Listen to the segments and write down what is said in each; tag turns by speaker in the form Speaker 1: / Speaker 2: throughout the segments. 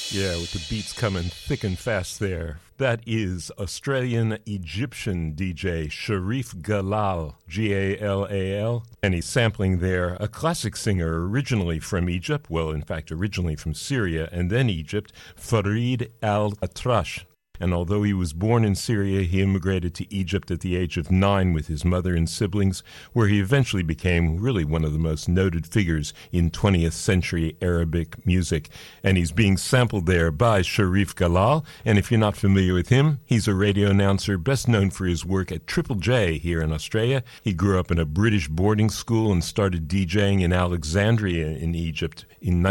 Speaker 1: Yeah, with the beats coming thick and fast there. That is Australian-Egyptian DJ Sharif Galal, G-A-L-A-L, and he's sampling there a classic singer originally from Egypt, well, in fact, originally from Syria and then Egypt, Farid al-Atrash. And although he was born in Syria, he immigrated to Egypt at the age of 9 with his mother and siblings, where he eventually became really one of the most noted figures in 20th century Arabic music. And he's being sampled there by Sharif Galal. And if you're not familiar with him, he's a radio announcer best known for his work at Triple J here in Australia. He grew up in a British boarding school and started DJing in Alexandria in Egypt in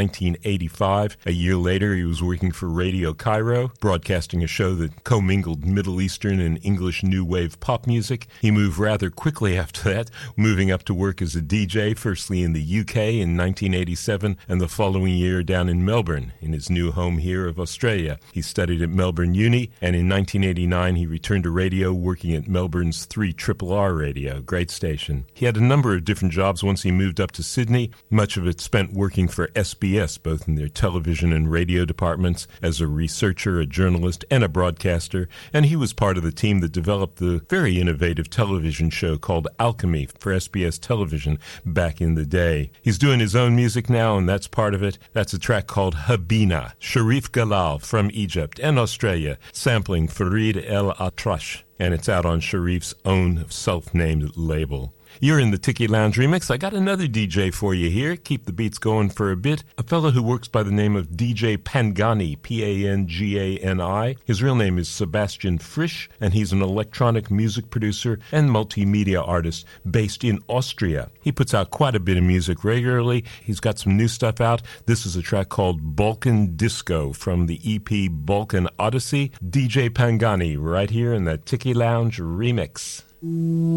Speaker 1: 1985. A year later, he was working for Radio Cairo, broadcasting a show that commingled Middle Eastern and English new wave pop music. He moved rather quickly after that, moving up to work as a DJ, firstly in the UK in 1987, and the following year down in Melbourne, in his new home here of Australia. He studied at Melbourne Uni, and in 1989 he returned to radio, working at Melbourne's 3RRR radio, great station. He had a number of different jobs once he moved up to Sydney, much of it spent working for SBS, both in their television and radio departments, as a researcher, a journalist, and a broadcaster, and he was part of the team that developed the very innovative television show called Alchemy for SBS television back in the day. He's doing his own music now, and that's part of it. That's a track called Habina, Sharif Galal from Egypt and Australia, sampling Farid al-Atrash, and it's out on Sharif's own self-named label. You're in the Tiki Lounge remix. I got another DJ for you here. Keep the beats going for a bit. A fellow who works by the name of DJ Pangani, P-A-N-G-A-N-I. His real name is Sebastian Frisch, and he's an electronic music producer and multimedia artist based in Austria. He puts out quite a bit of music regularly. He's got some new stuff out. This is a track called Balkan Disco from the EP Balkan Odyssey. DJ Pangani right here in the Tiki Lounge remix.